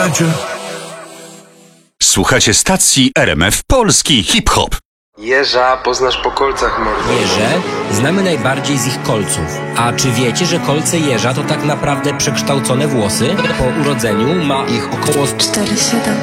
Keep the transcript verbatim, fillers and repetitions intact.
tańczy. Słuchacie stacji R M F Polski Hip-Hop. Jeża poznasz po kolcach, mordo. Jeże znamy najbardziej z ich kolców. A czy wiecie, że kolce jeża to tak naprawdę przekształcone włosy? Po urodzeniu ma ich około cztery siedem.